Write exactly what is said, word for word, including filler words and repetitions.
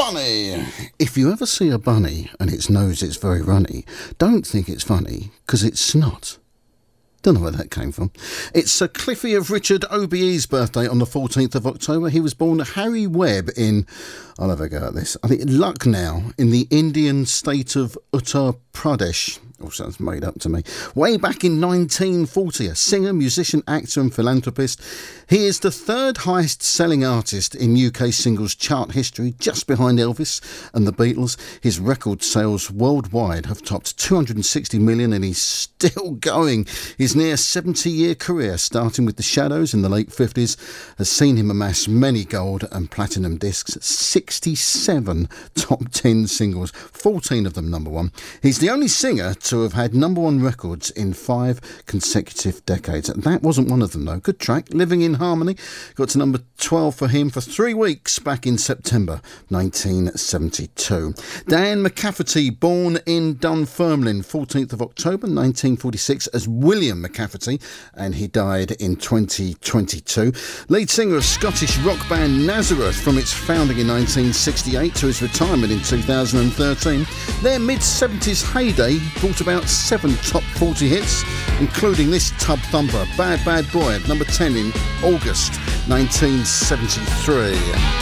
Bunny. If you ever see a bunny and its nose is very runny, don't think it's funny, because it's not. Don't know where that came from. It's Sir Cliffy of Richard O B E's birthday on the fourteenth of October. He was born Harry Webb in, I'll have a go at this, I think Lucknow in the Indian state of Uttar Pradesh. All sounds made up to me. Way back in nineteen forty, a singer, musician, actor and philanthropist. He is the third highest selling artist in U K singles chart history, just behind Elvis and the Beatles. His record sales worldwide have topped two hundred sixty million and he's still going. His near seventy-year career, starting with The Shadows in the late fifties, has seen him amass many gold and platinum discs, sixty-seven top ten singles, fourteen of them number one. He's the only singer to have had number one records in five consecutive decades. That wasn't one of them though. Good track, Living in Harmony, got to number twelve for him for three weeks back in September nineteen seventy-two. Dan McCafferty, born in Dunfermline, fourteenth of October nineteen forty-six as William McCafferty, and he died in twenty twenty-two. Lead singer of Scottish rock band Nazareth from its founding in nineteen sixty-eight to his retirement in two thousand thirteen. Their mid-seventies heyday brought about seven top forty hits, including this tub thumper, Bad Bad Boy, at number ten in August nineteen seventy-three.